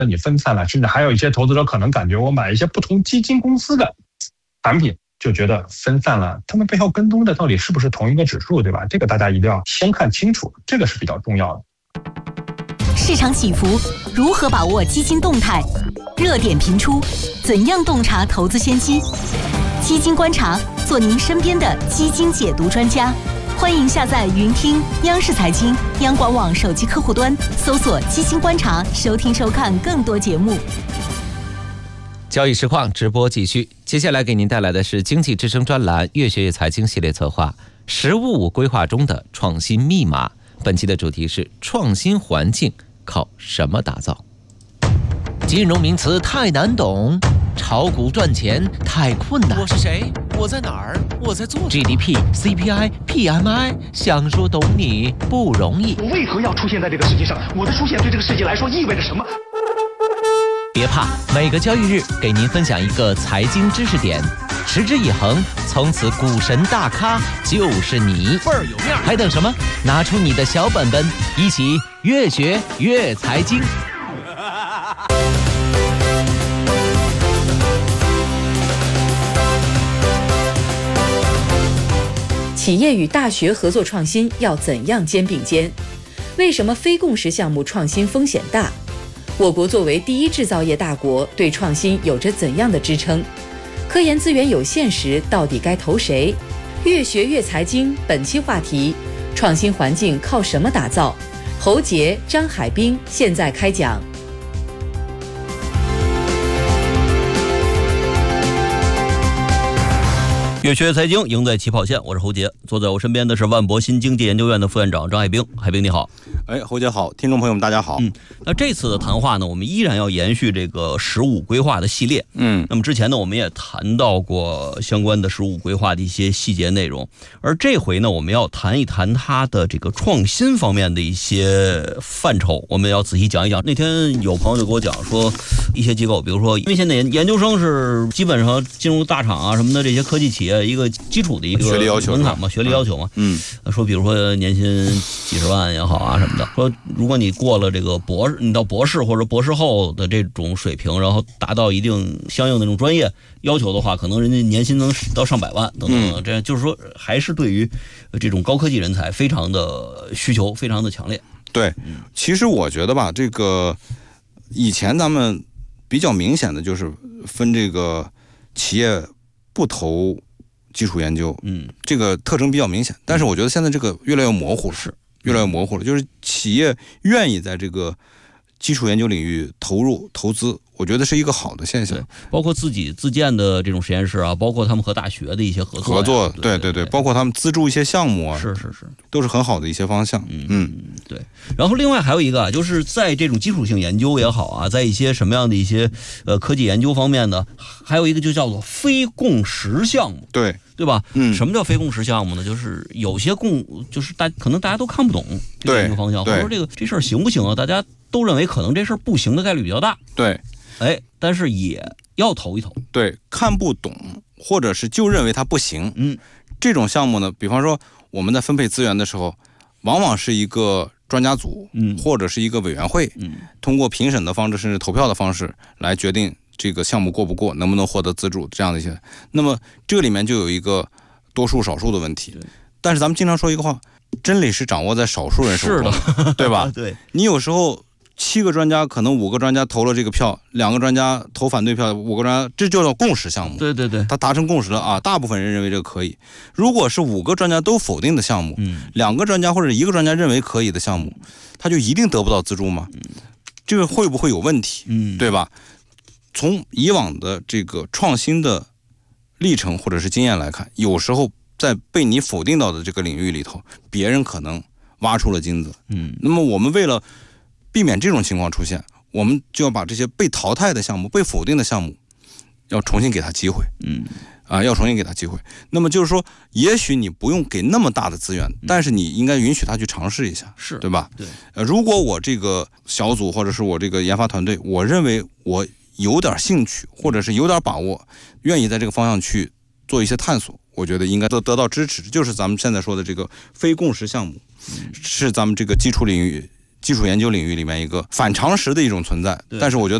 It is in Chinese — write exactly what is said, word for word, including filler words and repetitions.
那你分散了，甚至还有一些投资者可能感觉我买一些不同基金公司的产品，就觉得分散了，他们背后跟踪的到底是不是同一个指数，对吧？这个大家一定要先看清楚，这个是比较重要的。 市场起伏，如何把握基金动态？热点频出，怎样洞察投资先机？基金观察，做您身边的基金解读专家。欢迎下载云听央视财经、央广网手机客户端，搜索“基金观察”，收听收看更多节目。 交易实况直播继续，接下来给您带来的是经济之声专栏越学越财经系列策划《十五五规划中的创新密码》。本期的主题是创新环境靠什么打造？金融名词太难懂，炒股赚钱太困难。 我是谁？我在哪儿？我在做 G D P、C P I、P M I， 想说懂你不容易。 我为何要出现在这个世界上？我的出现对这个世界来说意味着什么？ 别怕，每个交易日给您分享一个财经知识点，持之以恒，从此股神大咖就是你， 倍儿有面。 还等什么？拿出你的小本本，一起越学越财经。 企业与大学合作创新要怎样肩并肩？为什么非共识项目创新风险大？我国作为第一制造业大国，对创新有着怎样的支撑？科研资源有限时，到底该投谁？越学越财经，本期话题：创新环境靠什么打造？侯杰、张海滨现在开讲。 越学越财经，赢在起跑线。我是侯杰，坐在我身边的是万博新经济研究院的副院长张海滨。海滨你好。 哎，侯杰好，听众朋友们大家好。 嗯，那这次的谈话呢，我们依然要延续这个“十五”规划的系列。嗯，那么之前呢，我们也谈到过相关的“十五”规划的一些细节内容，而这回呢，我们要谈一谈它的这个创新方面的一些范畴，我们要仔细讲一讲。那天有朋友就跟我讲说，一些机构，比如说，因为现在研究生是基本上进入大厂啊什么的这些科技企业一个基础的一个学历要求门槛嘛，学历要求嘛。 嗯， 说比如说年薪几十万也好啊什么的，说如果你过了这个博士，你到博士或者博士后的这种水平，然后达到一定相应的这种专业要求的话，可能人家年薪能到上百万等等等，这样就是说还是对于这种高科技人才非常的需求，非常的强烈。 对，其实我觉得吧，这个以前咱们比较明显的就是分这个企业不投基础研究，嗯，这个特征比较明显。但是我觉得现在这个越来越模糊了，是越来越模糊了。就是企业愿意在这个基础研究领域投入投资，我觉得是一个好的现象。 包括自己自建的这种实验室啊，包括他们和大学的一些合作、啊、 合作，对对 对, 对，包括他们资助一些项目啊， 是是是， 都是很好的一些方向。嗯嗯， 对。然后另外还有一个啊，就是在这种基础性研究也好啊，在一些什么样的一些呃科技研究方面呢，还有一个就叫做非共识项目。 对。 对吧？ 嗯， 什么叫非共识项目呢？就是有些共，就是大可能大家都看不懂这个研究方向，或者说这个这事儿行不行啊？大家都认为可能这事儿不行的概率比较大。 对， 哎，但是也要投一投。 对，看不懂或者是就认为它不行，嗯，这种项目呢，比方说我们在分配资源的时候，往往是一个专家组，嗯，或者是一个委员会，嗯，通过评审的方式甚至投票的方式来决定这个项目过不过，能不能获得资助，这样的一些。那么这个里面就有一个多数少数的问题。但是咱们经常说一个话，真理是掌握在少数人手中，是的，对吧？ 对， 你有时候七个专家，可能五个专家投了这个票，两个专家投反对票，五个专家，这就叫共识项目。 对对对， 他达成共识了啊，大部分人认为这个可以。如果是五个专家都否定的项目，嗯，两个专家或者一个专家认为可以的项目，他就一定得不到资助吗？嗯，这个会不会有问题？嗯，对吧？从以往的这个创新的历程或者是经验来看，有时候在被你否定到的这个领域里头，别人可能挖出了金子。嗯，那么我们为了避免这种情况出现，我们就要把这些被淘汰的项目、被否定的项目，要重新给他机会。嗯，啊，要重新给他机会。那么就是说，也许你不用给那么大的资源，但是你应该允许他去尝试一下， 是对吧？ 对。 呃，如果我这个小组或者是我这个研发团队，我认为我有点兴趣，或者是有点把握，愿意在这个方向去做一些探索，我觉得应该得得到支持。就是咱们现在说的这个非共识项目，是咱们这个基础领域基础研究领域里面一个反常识的一种存在。但是我觉得